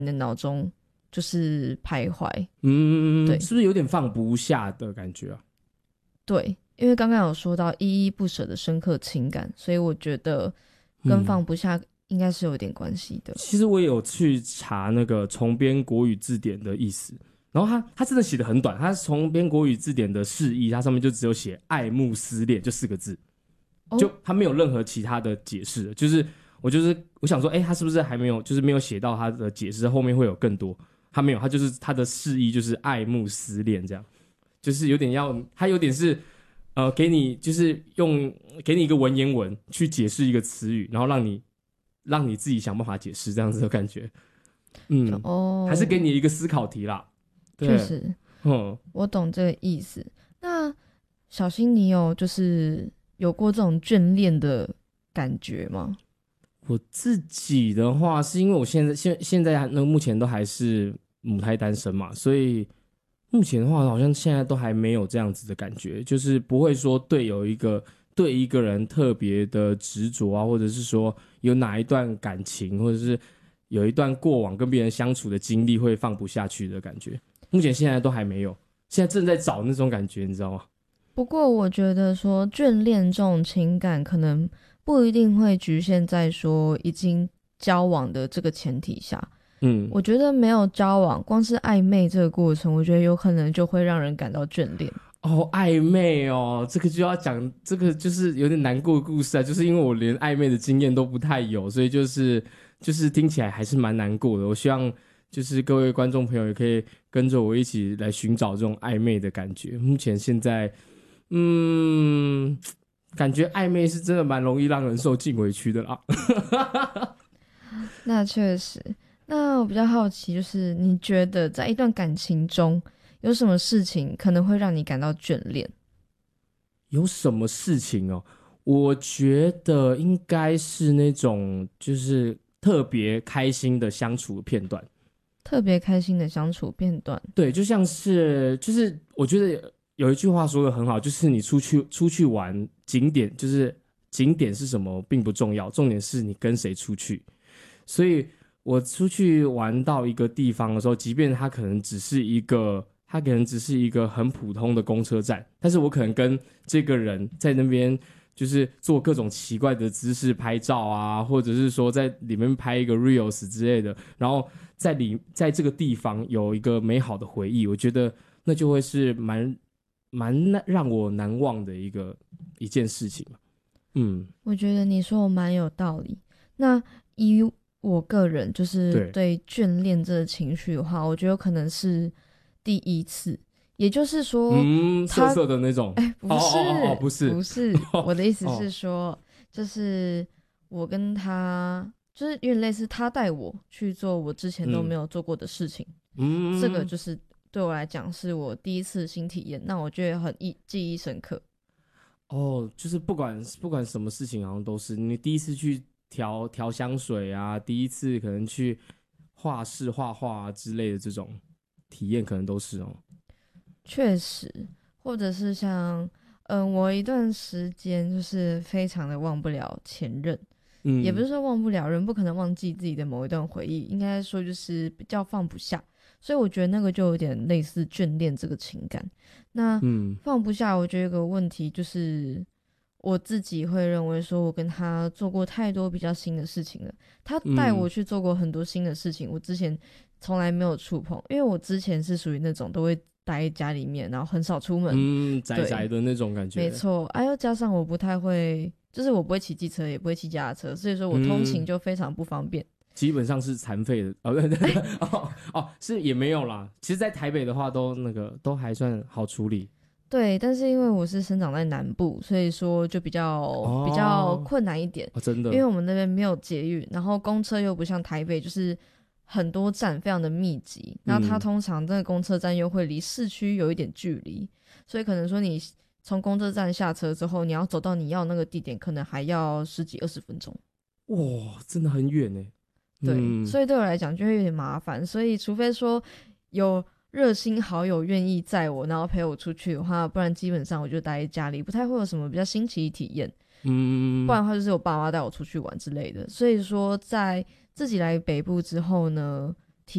你的脑中就是徘徊。 对， 对是不是有点放不下的感觉啊？ 对，因为刚刚有说到依依不舍的深刻情感，所以我觉得跟放不下应该是有点关系的。 其实我也有去查那个重编国语字典的意思，然后他真的写的很短，他重编国语字典的释义，它上面就只有写爱慕思恋就4个字，就他没有任何其他的解释，就是我想说，他是不是还没有就是没有写到他的解释，后面会有更多？他没有，他就是他的释义就是爱慕思恋这样，就是有点他有点是给你就是给你一个文言文去解释一个词语，然后让你自己想办法解释这样子的感觉。还是给你一个思考题啦。 确实，我懂这个意思。那小新，你有就是有过这种眷恋的感觉吗？ 我自己的话，是因为我现在目前都还是母胎单身嘛，所以目前的话，好像现在都还没有这样子的感觉，就是不会说对一个人特别的执着啊，或者是说有哪一段感情，或者是有一段过往跟别人相处的经历会放不下去的感觉。目前现在都还没有，现在正在找那种感觉，你知道吗？ 不过我觉得说眷恋这种情感可能不一定会局限在说已经交往的这个前提下。我觉得没有交往，光是暧昧这个过程，我觉得有可能就会让人感到眷恋。 暧昧哦，这个就要讲，这个就是有点难过的故事啊，就是因为我连暧昧的经验都不太有，所以就是听起来还是蛮难过的。我希望就是各位观众朋友也可以跟着我一起来寻找这种暧昧的感觉。目前现在，感觉暧昧是真的蛮容易让人受尽委屈的啦。 那确实。那我比较好奇，就是你觉得在一段感情中有什么事情可能会让你感到眷恋？ 有什么事情哦？我觉得应该是那种就是特别开心的相处的片段。 特别开心的相处片段。 对，就像是就是我觉得有一句话说的很好，就是你出去玩景点，就是景点是什么并不重要，重点是你跟谁出去。所以我出去玩到一个地方的时候，即便它可能只是一个很普通的公车站，但是我可能跟这个人在那边就是做各种奇怪的姿势拍照啊，或者是说在里面拍一个 reels 之类的，然后在这个地方有一个美好的回忆，我觉得那就会是蛮让我难忘的一件事情嘛。 我觉得你说的蛮有道理。那以我个人就是对眷恋这个情绪的话，我觉得有可能是第一次，也就是说， 色色的那种。 不是，我的意思是说，就是我跟他，就是有点类似，他带我去做我之前都没有做过的事情。这个就是对我来讲是我第一次新体验，那我觉得很记忆深刻。 就是不管什么事情，好像都是你第一次去调香水啊，第一次可能去画室画画啊之类的这种体验，可能都是哦。 确实，或者是像我一段时间就是非常的忘不了前任。也不是说忘不了，人不可能忘记自己的某一段回忆，应该说就是比较放不下，所以我觉得那个就有点类似眷恋这个情感。那放不下，我觉得有个问题就是我自己会认为说我跟他做过太多比较新的事情了，他带我去做过很多新的事情，我之前从来没有触碰，因为我之前是属于那种都会待在家里面，然后很少出门， 宅宅的那种感觉。 没错，又加上我不太会，就是我不会骑机车，也不会骑脚踏车，所以说我通勤就非常不方便。 基本上是残废的是也没有啦。其实，在台北的话都还算好处理。 对，但是因为我是生长在南部，所以说就比较困难一点。 真的， 因为我们那边没有捷运，然后公车又不像台北，就是很多站非常的密集，然后它通常这个公车站又会离市区有一点距离，所以可能说你从公车站下车之后，你要走到你要那个地点，可能还要10几20分钟。 哇，真的很远耶。 对，所以对我来讲就会有点麻烦，所以除非说有热心好友愿意载我，然后陪我出去的话，不然基本上我就待在家里，不太会有什么比较新奇体验。不然的话就是我爸妈带我出去玩之类的。所以说在自己来北部之后呢，